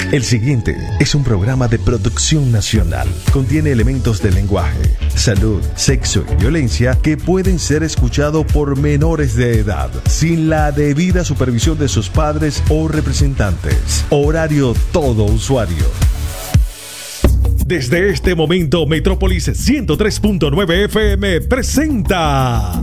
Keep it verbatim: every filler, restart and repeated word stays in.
El siguiente es un programa de producción nacional. Contiene elementos de lenguaje, salud, sexo y violencia que pueden ser escuchados por menores de edad, sin la debida supervisión de sus padres o representantes. Horario todo usuario. Desde este momento, Metrópolis ciento tres punto nueve F M presenta